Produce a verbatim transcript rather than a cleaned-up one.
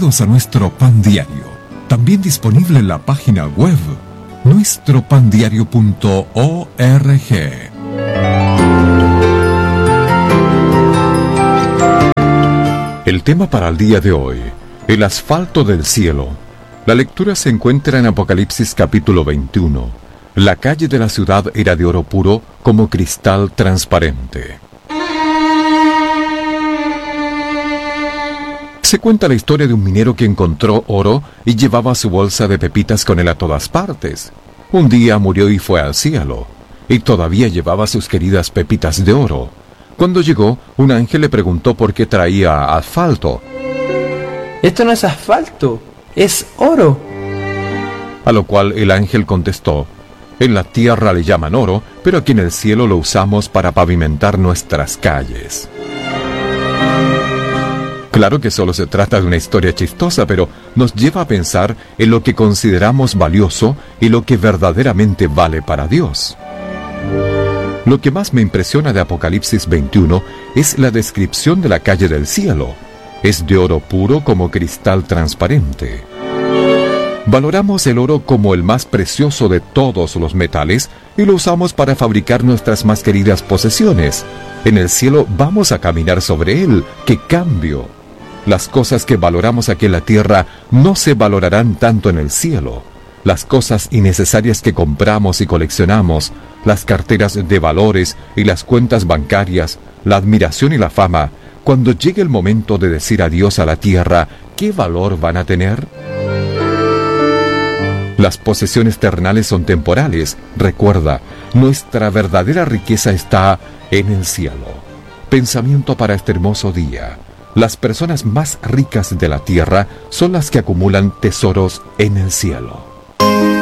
Bienvenidos a nuestro Pan Diario, también disponible en la página web nuestro pan diario punto org. El tema para el día de hoy: el asfalto del cielo. La lectura se encuentra en Apocalipsis capítulo veintiuno. La calle de la ciudad era de oro puro como cristal transparente. Se cuenta la historia de un minero que encontró oro y llevaba su bolsa de pepitas con él a todas partes. Un día murió y fue al cielo, y todavía llevaba sus queridas pepitas de oro. Cuando llegó, un ángel le preguntó por qué traía asfalto. Esto no es asfalto, es oro. A lo cual el ángel contestó: en la tierra le llaman oro, pero aquí en el cielo lo usamos para pavimentar nuestras calles. Claro que solo se trata de una historia chistosa, pero nos lleva a pensar en lo que consideramos valioso y lo que verdaderamente vale para Dios. Lo que más me impresiona de Apocalipsis veintiuno es la descripción de la calle del cielo. Es de oro puro como cristal transparente. Valoramos el oro como el más precioso de todos los metales y lo usamos para fabricar nuestras más queridas posesiones. En el cielo vamos a caminar sobre él. ¡Qué cambio! Las cosas que valoramos aquí en la tierra no se valorarán tanto en el cielo. Las cosas innecesarias que compramos y coleccionamos, las carteras de valores y las cuentas bancarias, la admiración y la fama, cuando llegue el momento de decir adiós a la tierra, ¿qué valor van a tener? Las posesiones terrenales son temporales. Recuerda, nuestra verdadera riqueza está en el cielo. Pensamiento para este hermoso día: las personas más ricas de la tierra son las que acumulan tesoros en el cielo.